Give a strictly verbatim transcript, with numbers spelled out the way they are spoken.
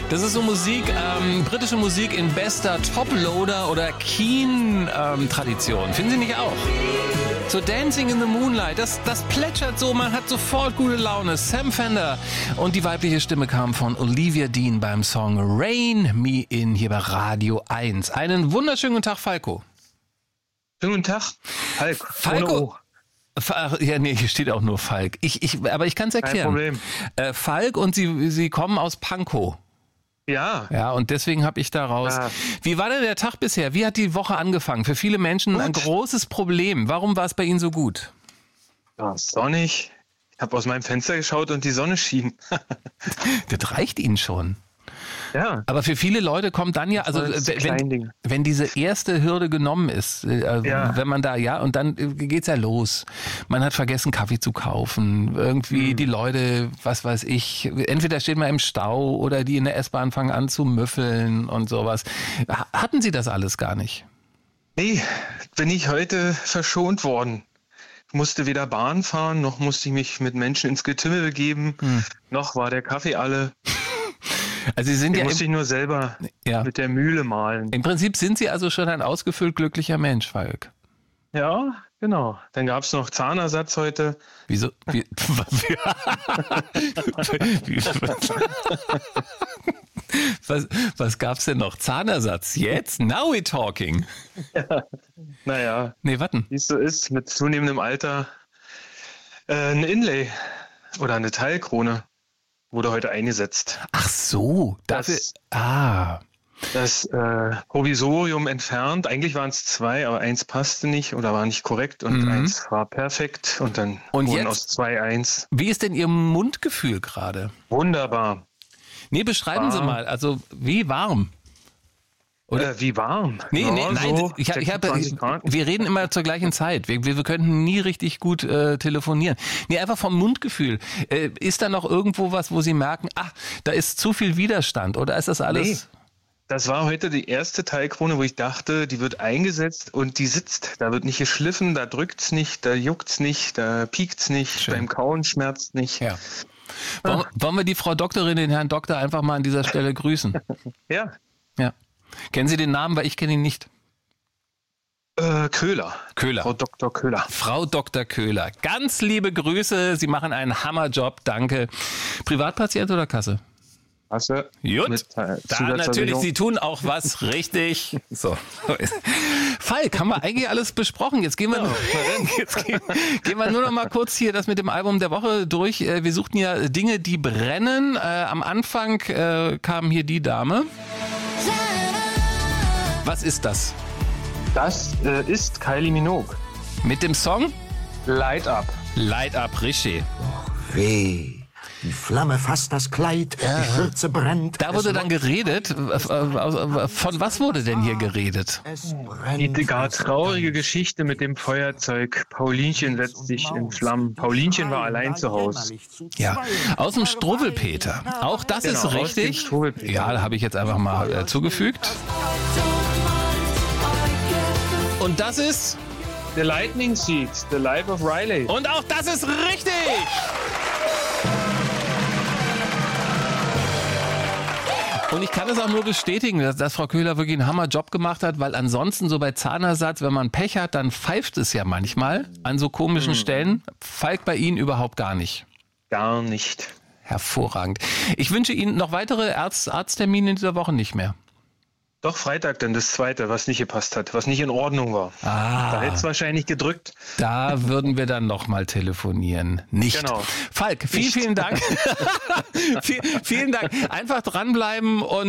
Das ist so Musik, ähm, britische Musik in bester Top-Loader oder Keen-Tradition. Ähm, Finden Sie nicht auch? So Dancing in the Moonlight, das, das plätschert so, man hat sofort gute Laune. Sam Fender und die weibliche Stimme kam von Olivia Dean beim Song Rain Me In hier bei Radio eins. Einen wunderschönen guten Tag, Falco. Schönen guten Tag, Falk. Falco. Ach, ja, nee, hier steht auch nur Falk. Ich, ich, aber ich kann es erklären. Kein Problem. Äh, Falk und Sie, Sie kommen aus Pankow. Ja. Ja, und deswegen habe ich daraus. Ah. Wie war denn der Tag bisher? Wie hat die Woche angefangen? Für viele Menschen Gut. ein großes Problem. Warum war es bei Ihnen so gut? Ja, sonnig. Ich habe aus meinem Fenster geschaut und die Sonne schien. Das reicht Ihnen schon. Ja. Aber für viele Leute kommt dann ja, also Das wenn, Kleinding. wenn diese erste Hürde genommen ist, äh, Ja. wenn man da, ja, und dann äh, geht's ja los. Man hat vergessen, Kaffee zu kaufen. Irgendwie Hm. die Leute, was weiß ich, entweder steht man im Stau oder die in der S-Bahn fangen an zu müffeln und sowas. Ha- Hatten Sie das alles gar nicht? Nee, bin ich heute verschont worden. Ich musste weder Bahn fahren, noch musste ich mich mit Menschen ins Getümmel begeben, Hm. noch war der Kaffee alle. Also Sie sind Den ja musste im, ich nur selber ja, mit der Mühle mahlen. im Prinzip sind Sie also schon ein ausgefüllt glücklicher Mensch, Falk. Ja, genau. Dann gab es noch Zahnersatz heute. Wieso? Wie, wie, was, was gab's denn noch? Zahnersatz jetzt? Now we talking. Naja, Nee, warten. wie es so ist, mit zunehmendem Alter äh, ein Inlay oder eine Teilkrone wurde heute eingesetzt. Ach so, dafür. Das- Ah, Das äh, Provisorium entfernt. Eigentlich waren es zwei, aber eins passte nicht oder war nicht korrekt und Mhm. eins war perfekt und dann Und wurden jetzt? aus zwei eins. wie ist denn Ihr Mundgefühl gerade? Wunderbar. Nee, beschreiben Sie Warm. mal. Also wie warm? Oder? Äh, wie warm? Nee, ja, nee, nein, so ich, ich hab, sechsundzwanzig Grad. wir reden immer zur gleichen Zeit. Wir, wir, wir könnten nie richtig gut äh, telefonieren. Nee, einfach vom Mundgefühl. Äh, ist da noch irgendwo was, wo Sie merken, ah, da ist zu viel Widerstand oder ist das alles? Nee. Das war heute die erste Teilkrone, wo ich dachte, die wird eingesetzt und die sitzt. Da wird nicht geschliffen, da drückt's nicht, da juckt's nicht, da piekt's nicht, Schön. beim Kauen schmerzt nicht. Ja. Wollen, wollen wir die Frau Doktorin, den Herrn Doktor einfach mal an dieser Stelle grüßen? Ja. Ja. Kennen Sie den Namen, weil ich kenne ihn nicht. Äh, Köhler. Köhler. Frau Doktor Köhler. Frau Doktor Köhler. Ganz liebe Grüße. Sie machen einen Hammerjob. Danke. Privatpatient oder Kasse? Hast du? Gut. Mit, äh, Da natürlich, Zusatzversicherung. Sie tun auch was richtig. So. Falk, haben wir eigentlich alles besprochen. Jetzt gehen wir, nur, jetzt gehen, gehen wir nur noch mal kurz hier das mit dem Album der Woche durch. Äh, Wir suchten ja Dinge, die brennen. Äh, am Anfang äh, kam hier die Dame. Was ist das? Das äh, ist Kylie Minogue. Mit dem Song Light Up. Light Up Riche. Weh, die Flamme fasst das Kleid, die Schürze brennt. Da wurde dann geredet. Äh, äh, Von was wurde denn hier geredet? Es Die brennt. gar traurige Geschichte mit dem Feuerzeug. Paulinchen setzt sich in Flammen. Paulinchen war allein zu Hause. Ja, aus dem Struwwelpeter. Auch das Genau, ist aus dem richtig. Struwwelpeter. Ja, da habe ich jetzt einfach mal äh, zugefügt. Und das ist... The Lightning Seeds, The Life of Riley. Und auch das ist richtig! Und ich kann es auch nur bestätigen, dass, dass Frau Köhler wirklich einen Hammerjob gemacht hat, weil ansonsten so bei Zahnersatz, wenn man Pech hat, dann pfeift es ja manchmal an so komischen Stellen. Pfeift bei Ihnen überhaupt gar nicht. Gar nicht. Hervorragend. Ich wünsche Ihnen noch weitere Arzt, Arzttermine in dieser Woche nicht mehr. Doch Freitag dann das zweite, was nicht gepasst hat, was nicht in Ordnung war. Ah. Da hätte es wahrscheinlich gedrückt. Da würden wir dann nochmal telefonieren. Nicht. Genau. Falk, vielen, Nicht. vielen Dank. Viel, vielen Dank. Einfach dranbleiben und